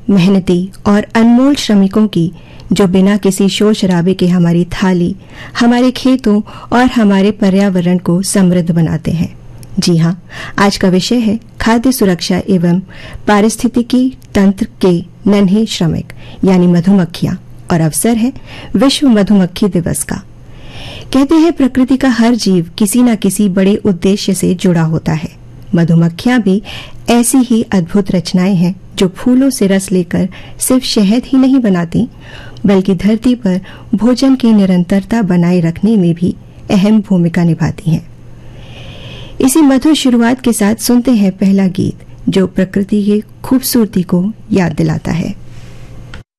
मेहनती और अनमोल श्रमिकों की, जो बिना किसी शोर शराबे के हमारी थाली, हमारे खेतों और हमारे पर्यावरण को समृद्ध बनाते हैं। जी हाँ, आज का विषय है खाद्य सुरक्षा एवं पारिस्थितिकी तंत्र के नन्हे श्रमिक यानी मधुमक्खियां, और अवसर है विश्व मधुमक्खी दिवस का। कहते हैं प्रकृति का हर जीव किसी न किसी बड़े उद्देश्य से जुड़ा होता है। मधुमक्खियां भी ऐसी ही अद्भुत रचनाएं हैं जो फूलों से रस लेकर सिर्फ शहद ही नहीं बनाती, बल्कि धरती पर भोजन की निरंतरता बनाए रखने में भी अहम भूमिका निभाती हैं। इसी मधुर शुरुआत के साथ सुनते हैं पहला गीत जो प्रकृति की खूबसूरती को याद दिलाता है।